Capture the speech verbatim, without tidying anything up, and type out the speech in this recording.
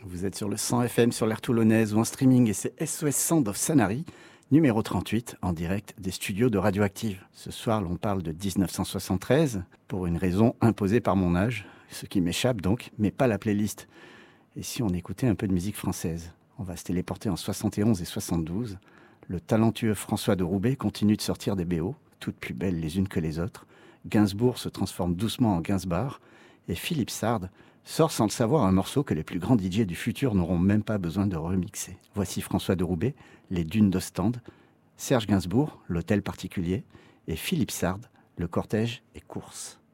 Vous êtes sur le cent F M sur l'air toulonnaise ou en streaming et c'est S O S Sound of Sanary, numéro trente-huit, en direct des studios de Radioactive. Ce soir, l'on parle de dix-neuf cent soixante-treize, pour une raison imposée par mon âge, ce qui m'échappe donc, mais pas la playlist. Et si on écoutait un peu de musique française? On va se téléporter en soixante et onze et soixante-douze. Le talentueux François de Roubaix continue de sortir des B O, toutes plus belles les unes que les autres. Gainsbourg se transforme doucement en Gainsbar. Et Philippe Sard sort sans le savoir un morceau que les plus grands D J du futur n'auront même pas besoin de remixer. Voici François de Roubaix, Les Dunes d'Ostende, Serge Gainsbourg, L'Hôtel Particulier, et Philippe Sard, Le Cortège et Course.